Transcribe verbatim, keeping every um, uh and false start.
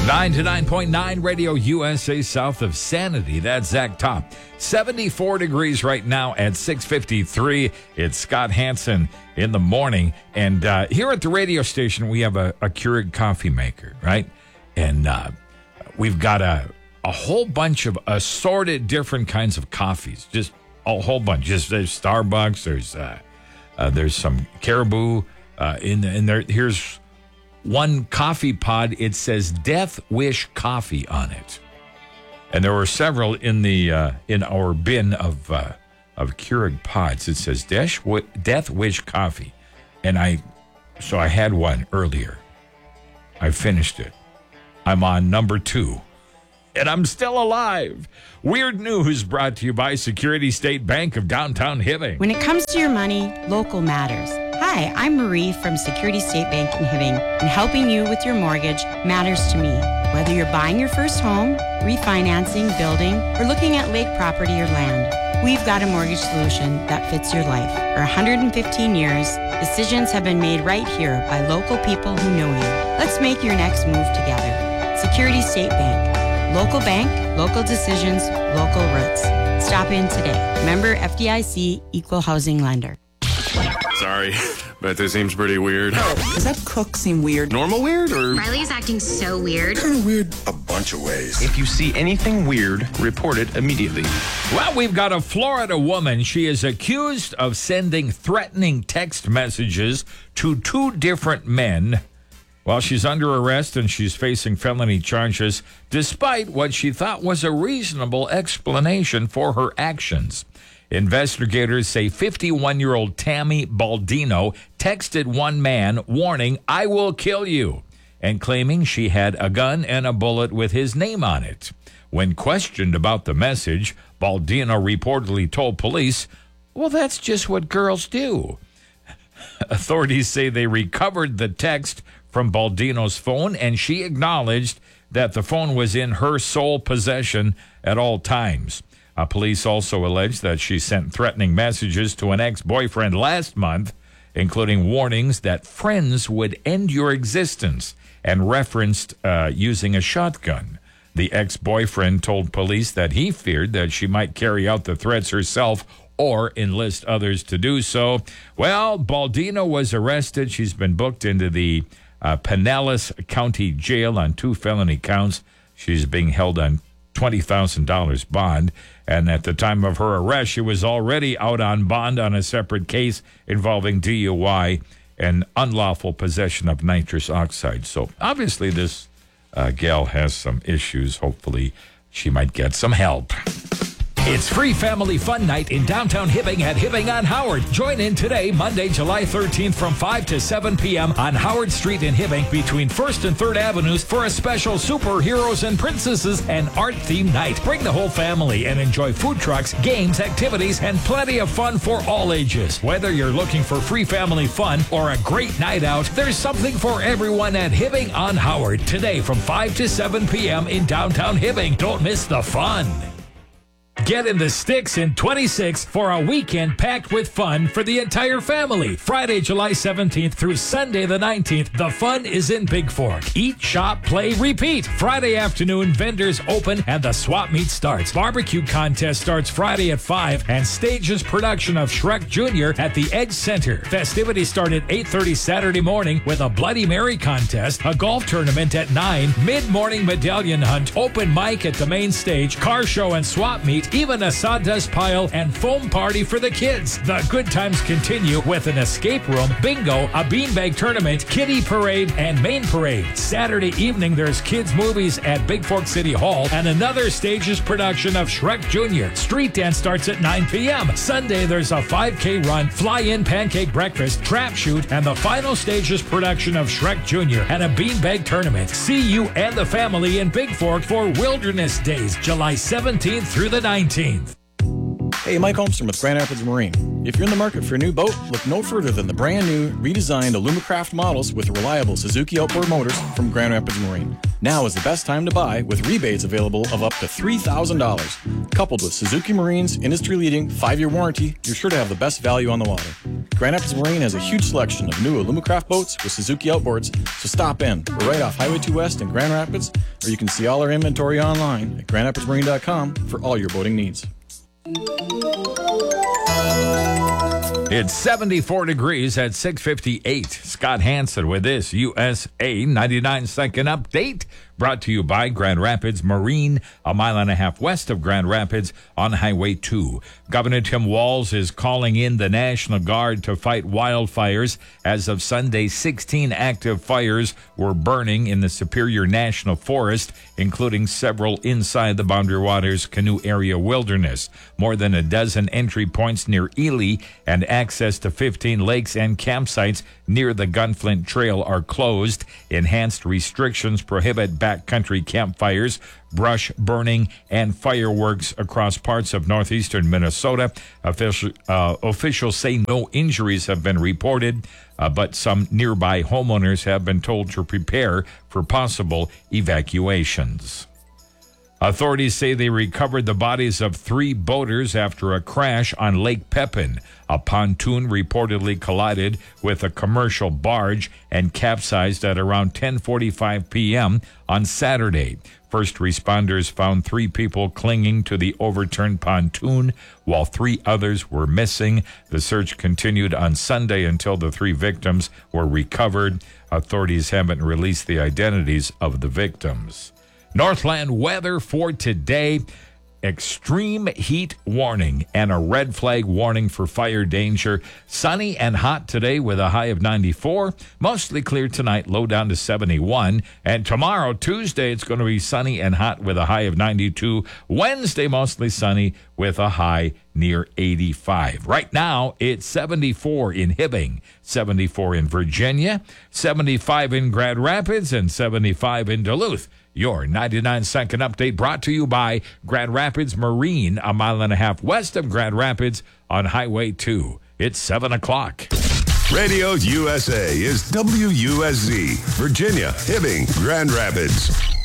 ninety-nine point nine Radio U S A south of Sanity. That's Zach Top. seventy-four degrees right now at six fifty-three. It's Scott Hansen in the morning. And uh, here at the radio station, we have a, a Keurig coffee maker, right? And uh, we've got a, a whole bunch of assorted different kinds of coffees. Just a whole bunch. Just there's Starbucks. There's uh, uh, there's some Caribou uh, in, in there. Here's one coffee pod. It says Death Wish Coffee on it, and there were several in the uh, in our bin of uh, of Keurig pods. It says Death Death Wish Coffee, and I so I had one earlier. I finished it. I'm on number two, and I'm still alive. Weird News brought to you by Security State Bank of Downtown Hibbing. When it comes to your money, local matters. Hi, I'm Marie from Security State Bank in Hibbing, and helping you with your mortgage matters to me. Whether you're buying your first home, refinancing, building, or looking at lake property or land, we've got a mortgage solution that fits your life. For one hundred fifteen years, decisions have been made right here by local people who know you. Let's make your next move together. Security State Bank. Local bank, local decisions, local roots. Stop in today. Member F D I C, Equal Housing Lender. Sorry, but this seems pretty weird. Does that cook seem weird? Normal weird, or? Riley's acting so weird. Kind of weird a bunch of ways. If you see anything weird, report it immediately. Well, we've got a Florida woman. She is accused of sending threatening text messages to two different men while she's under arrest, and she's facing felony charges despite what she thought was a reasonable explanation for her actions. Investigators say fifty-one-year-old Tammy Baldino texted one man warning, "I will kill you," and claiming she had a gun and a bullet with his name on it. When questioned about the message, Baldino reportedly told police, "Well, that's just what girls do." Authorities say they recovered the text from Baldino's phone, and she acknowledged that the phone was in her sole possession at all times. Uh, police also allege that she sent threatening messages to an ex-boyfriend last month, including warnings that friends would end your existence, and referenced uh, using a shotgun. The ex-boyfriend told police that he feared that she might carry out the threats herself or enlist others to do so. Well, Baldino was arrested. She's been booked into the uh, Pinellas County Jail on two felony counts. She's being held on twenty thousand dollars bond, and at the time of her arrest, she was already out on bond on a separate case involving D U I and unlawful possession of nitrous oxide. So obviously this uh, gal has some issues. Hopefully she might get some help. It's Free Family Fun Night in downtown Hibbing at Hibbing on Howard. Join in today, Monday, July thirteenth from five to seven p.m. on Howard Street in Hibbing between first and third Avenues for a special superheroes and princesses and art-themed night. Bring the whole family and enjoy food trucks, games, activities, and plenty of fun for all ages. Whether you're looking for free family fun or a great night out, there's something for everyone at Hibbing on Howard today from five to seven p.m. in downtown Hibbing. Don't miss the fun. Get in the sticks in twenty-six for a weekend packed with fun for the entire family. Friday, July seventeenth through Sunday the nineteenth, the fun is in Big Fork. Eat, shop, play, repeat. Friday afternoon, vendors open and the swap meet starts. Barbecue contest starts Friday at five and stages production of Shrek Junior at the Edge Center. Festivities start at eight thirty Saturday morning with a Bloody Mary contest, a golf tournament at nine, mid-morning medallion hunt, open mic at the main stage, car show and swap meet, even a sawdust pile and foam party for the kids. The good times continue with an escape room, bingo, a beanbag tournament, kiddie parade, and main parade. Saturday evening, there's kids' movies at Big Fork City Hall and another stage's production of Shrek Junior Street dance starts at nine p.m. Sunday, there's a five K run, fly-in pancake breakfast, trap shoot, and the final stage's production of Shrek Junior and a beanbag tournament. See you and the family in Big Fork for Wilderness Days, July seventeenth through the nineteenth. Hey, Mike Holmstrom with Grand Rapids Marine. If you're in the market for a new boat, look no further than the brand new, redesigned Alumacraft models with reliable Suzuki outboard motors from Grand Rapids Marine. Now is the best time to buy with rebates available of up to three thousand dollars. Coupled with Suzuki Marine's industry-leading five-year warranty, you're sure to have the best value on the water. Grand Rapids Marine has a huge selection of new Alumacraft boats with Suzuki outboards, so stop in. We're right off Highway two West in Grand Rapids, or you can see all our inventory online at grand rapids marine dot com for all your boating needs. It's seventy-four degrees at six fifty-eight. Scott Hansen with this U S A ninety-nine second update, brought to you by Grand Rapids Marine, a mile and a half west of Grand Rapids on Highway two. Governor Tim Walz is calling in the National Guard to fight wildfires. As of Sunday, sixteen active fires were burning in the Superior National Forest, including several inside the Boundary Waters Canoe Area Wilderness. More than a dozen entry points near Ely and access to fifteen lakes and campsites near the Gunflint Trail are closed. Enhanced restrictions prohibit backcountry campfires, brush burning, and fireworks across parts of northeastern Minnesota. Official, uh, officials say no injuries have been reported, uh, but some nearby homeowners have been told to prepare for possible evacuations. Authorities say they recovered the bodies of three boaters after a crash on Lake Pepin. A pontoon reportedly collided with a commercial barge and capsized at around ten forty-five p.m. on Saturday. First responders found three people clinging to the overturned pontoon, while three others were missing. The search continued on Sunday until the three victims were recovered. Authorities haven't released the identities of the victims. Northland weather for today. Extreme heat warning and a red flag warning for fire danger. Sunny and hot today with a high of ninety-four. Mostly clear tonight, low down to seventy-one. And tomorrow, Tuesday, it's going to be sunny and hot with a high of ninety-two. Wednesday, mostly sunny with a high near eighty-five. Right now, it's seventy-four in Hibbing, seventy-four in Virginia, seventy-five in Grand Rapids, and seventy-five in Duluth. Your ninety-nine second update brought to you by Grand Rapids Marine, a mile and a half west of Grand Rapids on Highway two. It's seven o'clock. Radio U S A is W U S Z, Virginia, Hibbing, Grand Rapids.